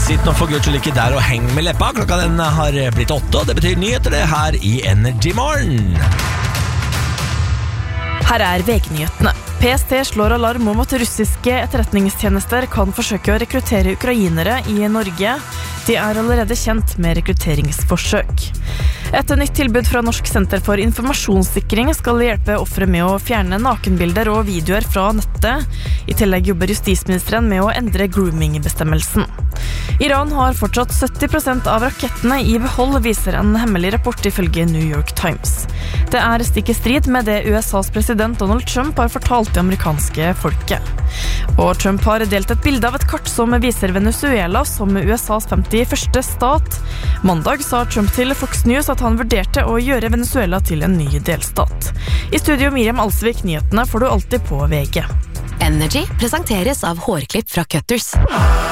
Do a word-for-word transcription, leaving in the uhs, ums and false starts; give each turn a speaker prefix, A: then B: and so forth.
A: Sitt nå for Guds skyld ikke der og heng med leppa. Klokka den har blitt åtte, og det betyr nyheter det her i Energy Morgen.
B: Her er V G-nyhetene. P S T slår alarm om at russiske etterretningstjenester kan forsøke å rekruttere ukrainere i Norge. De er allerede kjent med rekrutteringsforsøk. Et nytt tilbud fra Norsk senter for informasjonssikring skal hjelpe ofre med å fjerne nakenbilder og videoer fra nettet. I tillegg jobber justisministeren med å endre grooming-bestemmelsen. Iran har fortsatt sytti prosent av rakettene i behold, viser en hemmelig rapport ifølge New York Times. Det er stikk i strid med det U S A's president Donald Trump har fortalt det amerikanske folket. Og Trump har delt et bilde av et kart som viser Venezuela som U S A's femtiførste stat. Mandag sa Trump til Fox News at han vurderte å gjøre Venezuela til en ny delstat. I studio Miriam Alsvik, nyhetene får du alltid på V G.
C: Energy presenteres av hårklipp fra Cutters.